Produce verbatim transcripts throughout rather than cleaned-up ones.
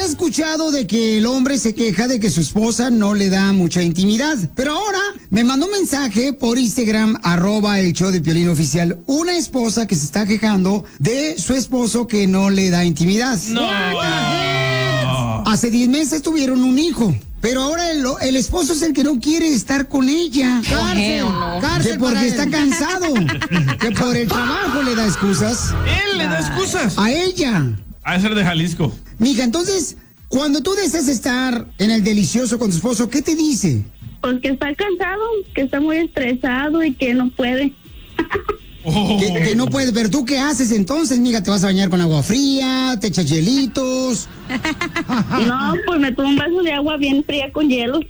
escuchado de que el hombre se queja de que su esposa no le da mucha intimidad. Pero ahora me mandó un mensaje por Instagram, arroba el show de Piolín oficial, una esposa que se está quejando de su esposo que no le da intimidad. No. Hace diez meses tuvieron un hijo. Pero ahora el, el esposo es el que no quiere estar con ella. Cárcel, no. Cárcel que porque está cansado. Que por el trabajo le da excusas. Él le da excusas. A ella. A ser de Jalisco. Mija, entonces, cuando tú deseas estar en el delicioso con tu esposo, ¿qué te dice? Pues que está cansado, que está muy estresado y que no puede. Oh. Que, que no puedes, pero ¿tú qué haces entonces, mija? ¿Te vas a bañar con agua fría? ¿Te echas hielitos? No, pues me tomo un vaso de agua bien fría con hielo.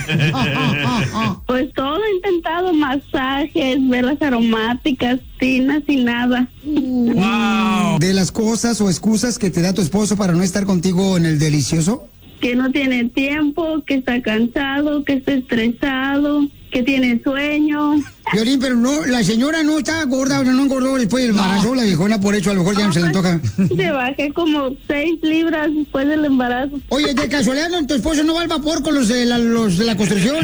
Pues todo he intentado, masajes, velas aromáticas, tinas y nada. Wow. ¿De las cosas o excusas que te da tu esposo para no estar contigo en el delicioso? Que no tiene tiempo, que está cansado, que está estresado, que tiene sueño. Violín, pero no, la señora no está gorda, no engordó después del embarazo, la viejona, por eso a lo mejor ya no se le antoja. Se bajé como seis libras después del embarazo. Oye, de casualidad, ¿tu esposo no va al vapor con los de la, los de la construcción?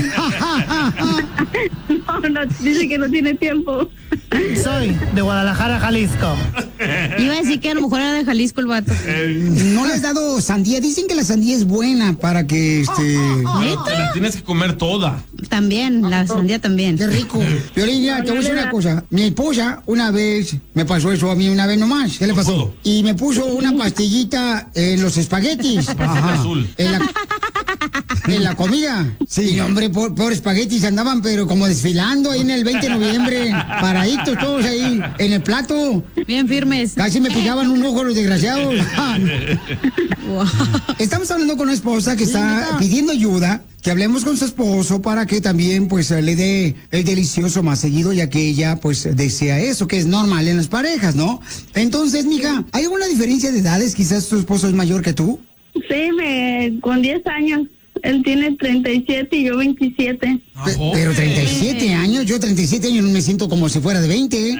No, no, dice que no tiene tiempo. Soy de Guadalajara, Jalisco. Iba a decir que a lo mejor era de Jalisco el vato. ¿No le has dado sandía? Dicen que la sandía es buena para que, este... Te la tienes que comer toda. También, la sandía también. Qué rico. Violín, ya, te voy a decir una cosa. Mi esposa, una vez, me pasó eso a mí una vez nomás. ¿Qué le pasó? Y me puso una pastillita en los espaguetis. Ajá. Azul. En la, en la comida. Sí, hombre, por, por espaguetis andaban, pero como desfilando ahí en el veinte de noviembre. Paraditos todos ahí en el plato. Bien firmes. Casi me picaban un ojo los desgraciados. Wow. Estamos hablando con una esposa que está pidiendo ayuda, que hablemos con su esposo para que también pues le dé el delicioso más seguido, ya que ella pues desea eso, que es normal en las parejas, ¿no? Entonces, mija, ¿hay alguna diferencia de edades? Quizás tu esposo es mayor que tú. Sí, me, con diez años. Él tiene treinta y siete y yo veintisiete. Pe- pero treinta y siete años, yo treinta y siete años me siento como si fuera de veinte.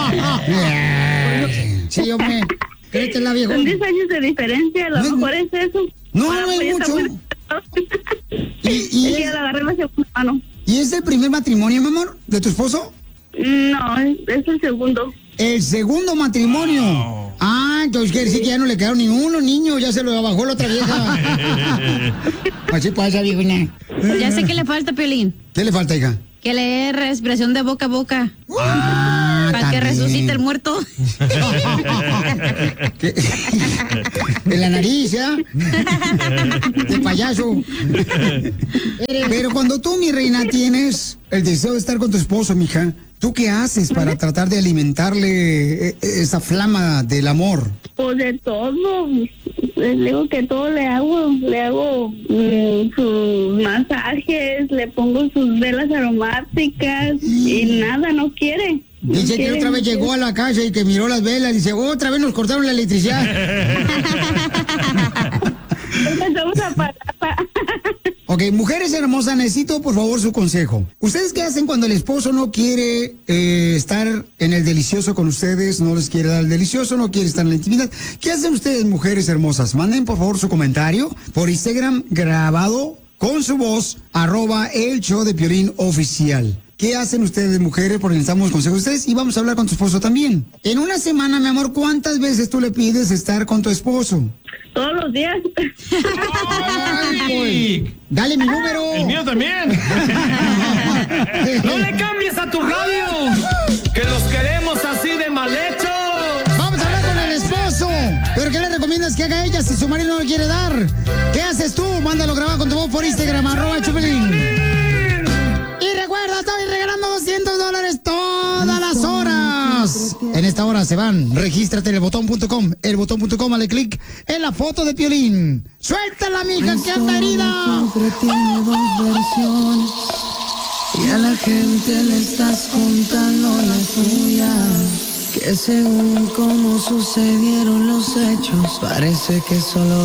Sí, hombre. Créete la vieja. Son diez años de diferencia, a lo No, mejor es eso. no, Ah, no es pues, está mucho. muy- ¿Y, y, Él ya la agarré la segunda mano. ¿Y es el primer matrimonio, mi amor, de tu esposo? No, es, es el segundo. El segundo matrimonio. Wow. Ah, entonces quiere decir que ya no le quedaron ni uno, niño, ya se lo bajó la otra vieja. Así pasa, viejona. Ya sé que le falta, Piolín. ¿Qué le falta, hija? Que le dé respiración de boca a boca. Ah, Para que también. resucite el muerto. ¿Qué? En la nariz, ¿ya? De payaso. Pero cuando tú, mi reina, tienes el deseo de estar con tu esposo, mija, ¿tú qué haces para tratar de alimentarle eh, esa flama del amor? Pues de todo. Les digo que todo le hago. Le hago mm, sus masajes, le pongo sus velas aromáticas y nada, no quiere. No Dice que quiere, otra vez no llegó a la casa y que miró las velas y dice, otra vez nos cortaron la electricidad. Empezamos a parar. Ok, mujeres hermosas, necesito por favor su consejo. ¿Ustedes qué hacen cuando el esposo no quiere eh, estar en el delicioso con ustedes, no les quiere dar el delicioso, no quiere estar en la intimidad? ¿Qué hacen ustedes, mujeres hermosas? Manden por favor su comentario por Instagram grabado con su voz, arroba el show de Piolín oficial. ¿Qué hacen ustedes, mujeres? Porque necesitamos consejos de ustedes y vamos a hablar con tu esposo también. En una semana, mi amor, ¿cuántas veces tú le pides estar con tu esposo? Todos los días. Ay, Dale mi número. el mío también. ¡No le cambies a tu radio! ¡Que los queremos así de mal hecho! Vamos a hablar con el esposo. ¿Pero qué le recomiendas que haga ella si su marido no le quiere dar? ¿Qué haces tú? Mándalo grabado con tu voz por Instagram, arroba Chupelín. Y recuerda, estoy regalando doscientos dólares todas las horas. En esta hora se van. Regístrate en el botón punto com. El botón punto com, dale clic en la foto de Piolín. ¡Suéltala, mija, que anda herida! Siempre tiene dos versiones y a la gente le estás contando la tuya. Que según cómo sucedieron los hechos, parece que solo